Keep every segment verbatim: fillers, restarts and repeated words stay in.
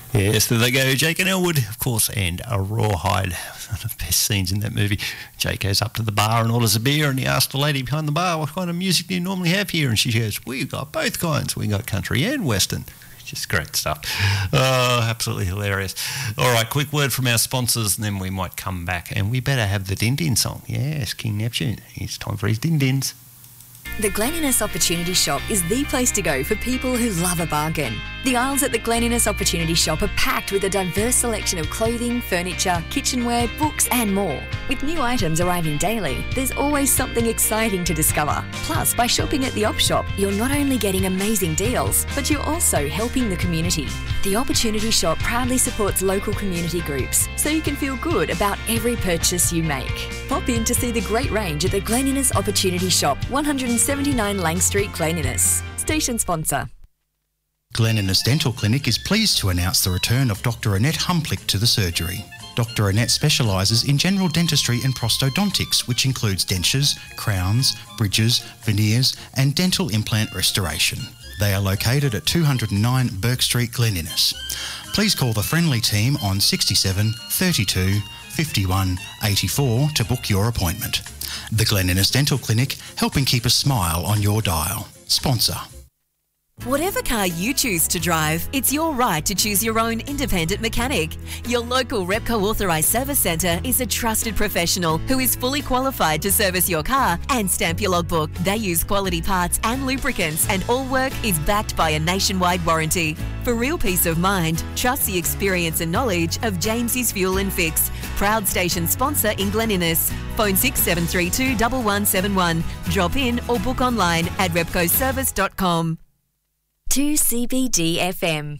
Yes, there they go, Jake and Elwood, of course, and a Rawhide. One of the best scenes in that movie. Jake goes up to the bar and orders a beer, and he asks the lady behind the bar, what kind of music do you normally have here? And she goes, we've got both kinds. We got country and western. Just great stuff. Oh, absolutely hilarious. All right, quick word from our sponsors, and then we might come back. And we better have the Din Din song. Yes, King Neptune. It's time for his Din Dins. The Glen Innes Opportunity Shop is the place to go for people who love a bargain. The aisles at the Glen Innes Opportunity Shop are packed with a diverse selection of clothing, furniture, kitchenware, books and more. With new items arriving daily, there's always something exciting to discover. Plus, by shopping at the Op Shop, you're not only getting amazing deals, but you're also helping the community. The Opportunity Shop proudly supports local community groups, so you can feel good about every purchase you make. Pop in to see the great range at the Glen Innes Opportunity Shop, one seventy-nine Lang Street, Glen Innes. Station sponsor. Glen Innes Dental Clinic is pleased to announce the return of Doctor Annette Humplick to the surgery. Doctor Annette specialises in general dentistry and prosthodontics, which includes dentures, crowns, bridges, veneers and dental implant restoration. They are located at two oh nine Burke Street, Glen Innes. Please call the friendly team on sixty-seven thirty-two fifty-one eighty-four to book your appointment. The Glen Innes Dental Clinic, helping keep a smile on your dial. Sponsor. Whatever car you choose to drive, it's your right to choose your own independent mechanic. Your local Repco authorised service centre is a trusted professional who is fully qualified to service your car and stamp your logbook. They use quality parts and lubricants, and all work is backed by a nationwide warranty. For real peace of mind, trust the experience and knowledge of James's Fuel and Fix, proud station sponsor in Glen Innes. Phone six seven three two, one one seven one. Drop in or book online at repco service dot com. two C B D F M.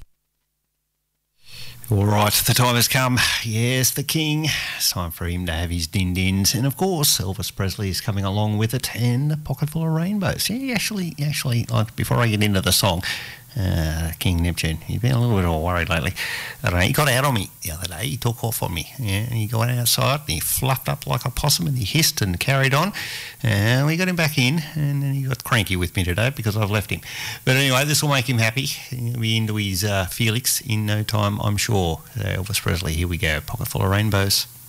All right, the time has come. Yes, the King. It's time for him to have his din dins. And, of course, Elvis Presley is coming along with it, and a pocket full of rainbows. Yeah, actually, actually, like, before I get into the song, uh, King Neptune, he's been a little bit all worried lately. I don't know, he got out on me the other day. He took off on me. Yeah, and he got outside and he fluffed up like a possum and he hissed and carried on. And we got him back in, and then he got cranky with me today because I've left him. But anyway, this will make him happy. He'll be into his uh, Felix in no time, I'm sure. Uh, Elvis Presley, here we go. Pocket full of rainbows.